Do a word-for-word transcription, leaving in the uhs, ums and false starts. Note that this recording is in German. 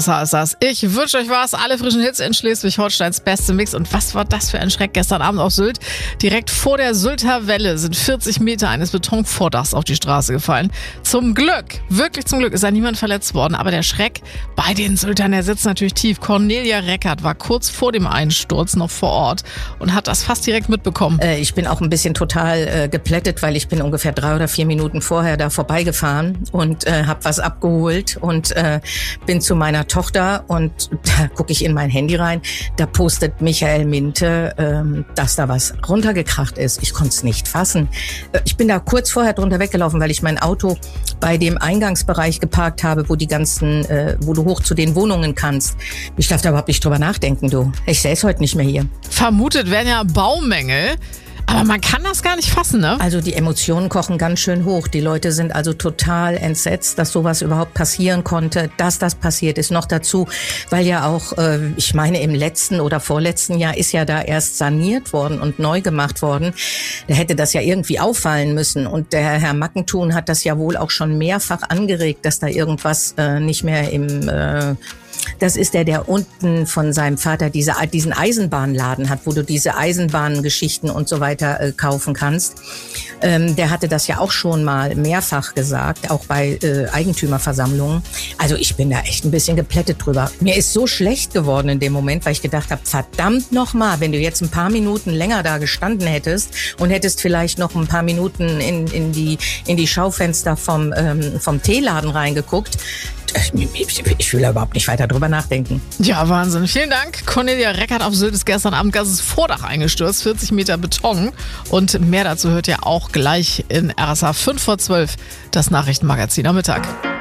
Das heißt das. Ich wünsche euch was. Alle frischen Hits in Schleswig-Holsteins beste Mix. Und was war das für ein Schreck gestern Abend auf Sylt? Direkt vor der Sylter Welle sind vierzig Meter eines Betonvordachs auf die Straße gefallen. Zum Glück, wirklich zum Glück, ist da niemand verletzt worden. Aber der Schreck bei den Syltern, der sitzt natürlich tief. Cornelia Reckert war kurz vor dem Einsturz noch vor Ort und hat das fast direkt mitbekommen. Äh, ich bin auch ein bisschen total äh, geplättet, weil ich bin ungefähr drei oder vier Minuten vorher da vorbeigefahren und äh, habe was abgeholt und äh, bin zu meiner Tochter und da gucke ich in mein Handy rein. Da postet Michael Minte, ähm, dass da was runtergekracht ist. Ich konnte es nicht fassen. Äh, ich bin da kurz vorher drunter weggelaufen, weil ich mein Auto bei dem Eingangsbereich geparkt habe, wo die ganzen, äh, wo du hoch zu den Wohnungen kannst. Ich darf da überhaupt nicht drüber nachdenken, du. Ich säß heute nicht mehr hier. Vermutet werden ja Baumängel. Aber man kann das gar nicht fassen, ne? Also die Emotionen kochen ganz schön hoch. Die Leute sind also total entsetzt, dass sowas überhaupt passieren konnte, dass das passiert ist. Noch dazu, weil ja auch, äh, ich meine, im letzten oder vorletzten Jahr ist ja da erst saniert worden und neu gemacht worden. Da hätte das ja irgendwie auffallen müssen. Und der Herr Mackenthun hat das ja wohl auch schon mehrfach angeregt, dass da irgendwas äh, nicht mehr im... Äh, Das ist der, der unten von seinem Vater diese, diesen Eisenbahnladen hat, wo du diese Eisenbahngeschichten und so weiter äh, kaufen kannst. Ähm, der hatte das ja auch schon mal mehrfach gesagt, auch bei äh, Eigentümerversammlungen. Also ich bin da echt ein bisschen geplättet drüber. Mir ist so schlecht geworden in dem Moment, weil ich gedacht habe, verdammt nochmal, wenn du jetzt ein paar Minuten länger da gestanden hättest und hättest vielleicht noch ein paar Minuten in, in, die, in die Schaufenster vom, ähm, vom Teeladen reingeguckt. Ich, ich will da überhaupt nicht weiter drüber nachdenken. Ja, Wahnsinn. Vielen Dank. Cornelia Reckert auf Sylt ist gestern Abend ganzes Vordach eingestürzt, vierzig Meter Beton. Und mehr dazu hört ihr auch gleich in R S A fünf vor zwölf, das Nachrichtenmagazin am Mittag.